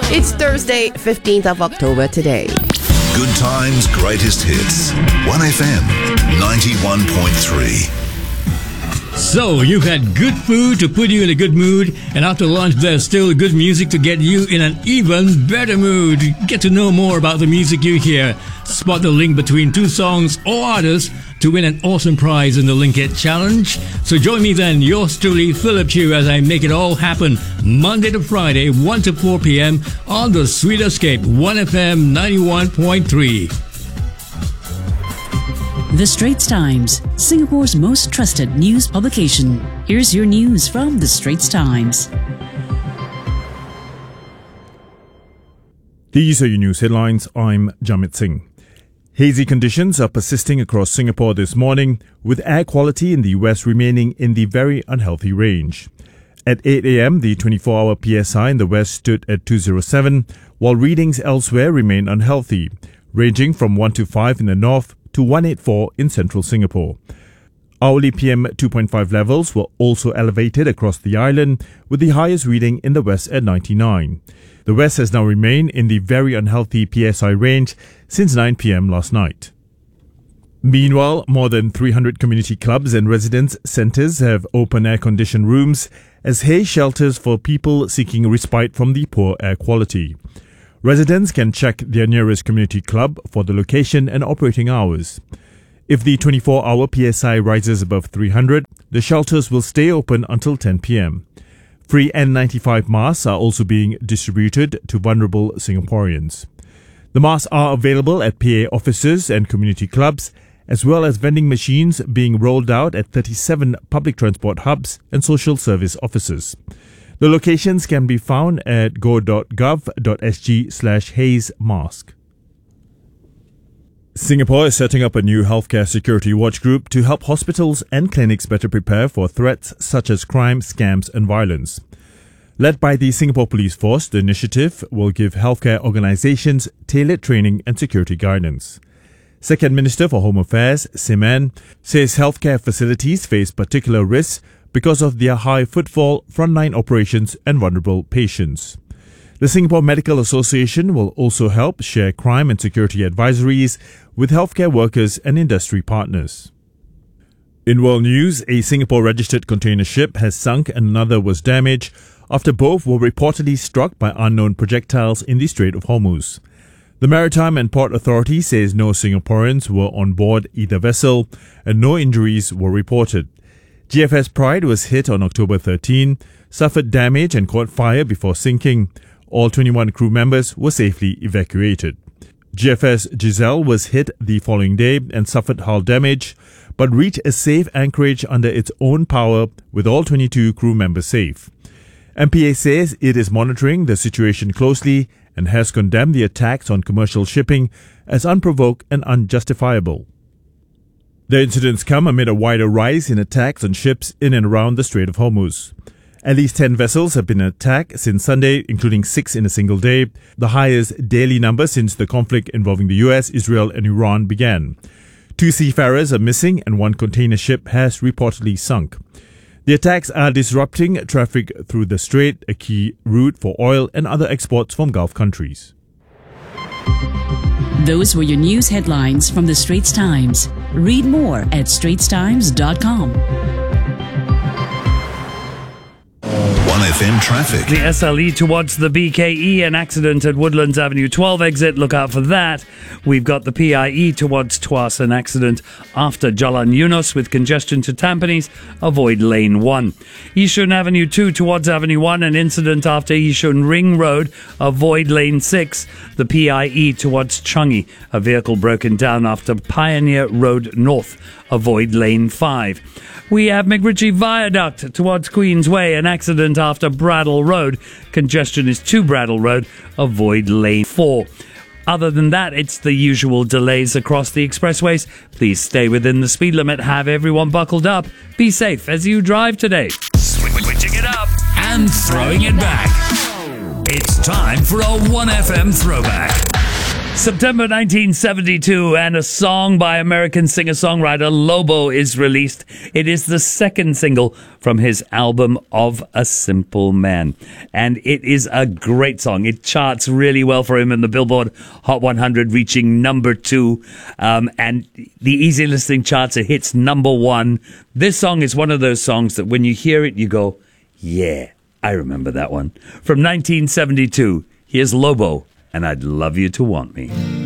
It's Thursday, 15th of October today. Good times, greatest hits. 1FM 91.3. So, you've had good food to put you in a good mood, and after lunch there's still good music to get you in an even better mood. Get to know more about the music you hear. Spot the link between two songs or artists to win an awesome prize in the Link It Challenge. So join me then, yours truly, Philip Chew, as I make it all happen Monday to Friday, 1 to 4 p.m. on the Sweet Escape, 1FM 91.3. The Straits Times, Singapore's most trusted news publication. Here's your news from The Straits Times. These are your news headlines. I'm Jamit Singh. Hazy conditions are persisting across Singapore this morning, with air quality in the west remaining in the very unhealthy range. At 8 a.m., the 24-hour PSI in the west stood at 207, while readings elsewhere remain unhealthy, ranging from 125 in the north to 184 in central Singapore. Hourly PM 2.5 levels were also elevated across the island, with the highest reading in the west at 99. The west has now remained in the very unhealthy PSI range since 9 p.m. last night. Meanwhile, more than 300 community clubs and residence centres have open air-conditioned rooms as haze shelters for people seeking respite from the poor air quality. Residents can check their nearest community club for the location and operating hours. If the 24-hour PSI rises above 300, the shelters will stay open until 10 p.m. Free N95 masks are also being distributed to vulnerable Singaporeans. The masks are available at PA offices and community clubs, as well as vending machines being rolled out at 37 public transport hubs and social service offices. The locations can be found at go.gov.sg/hazemask. Singapore is setting up a new healthcare security watch group to help hospitals and clinics better prepare for threats such as crime, scams and violence. Led by the Singapore Police Force, the initiative will give healthcare organisations tailored training and security guidance. Second Minister for Home Affairs, Sim Ann, says healthcare facilities face particular risks because of their high footfall, frontline operations and vulnerable patients. The Singapore Medical Association will also help share crime and security advisories with healthcare workers and industry partners. In world news, a Singapore-registered container ship has sunk and another was damaged after both were reportedly struck by unknown projectiles in the Strait of Hormuz. The Maritime and Port Authority says no Singaporeans were on board either vessel and no injuries were reported. GFS Pride was hit on October 13, suffered damage and caught fire before sinking. All 21 crew members were safely evacuated. GFS Giselle was hit the following day and suffered hull damage, but reached a safe anchorage under its own power with all 22 crew members safe. MPA says it is monitoring the situation closely and has condemned the attacks on commercial shipping as unprovoked and unjustifiable. The incidents come amid a wider rise in attacks on ships in and around the Strait of Hormuz. At least 10 vessels have been attacked since Sunday, including 6 in a single day, the highest daily number since the conflict involving the US, Israel and Iran began. 2 seafarers are missing and 1 container ship has reportedly sunk. The attacks are disrupting traffic through the strait, a key route for oil and other exports from Gulf countries. Those were your news headlines from The Straits Times. Read more at straitstimes.com. 1FM traffic. The SLE towards the BKE, an accident at Woodlands Avenue 12 exit. Look out for that. We've got the PIE towards Tuas, an accident after Jalan Yunus with congestion to Tampines. Avoid lane 1. Yishun Avenue 2 towards Avenue 1, an incident after Yishun Ring Road. Avoid lane 6. The PIE towards Changi, a vehicle broken down after Pioneer Road North. Avoid lane 5. We have McRitchie Viaduct towards Queensway, an accident after Bradle Road. Congestion is to Bradle Road. Avoid lane 4. Other than that, it's the usual delays across the expressways. Please stay within the speed limit. Have everyone buckled up. Be safe as you drive today. Switching it up and throwing it back. It's time for a 1FM throwback. September 1972, and a song by American singer-songwriter Lobo is released. It is the second single from his album Of a Simple Man. And it is a great song. It charts really well for him in the Billboard Hot 100, reaching number 2. And the easy listening charts, it hits number 1. This song is one of those songs that when you hear it, you go, yeah, I remember that one. From 1972, here's Lobo, and I'd Love You to Want Me.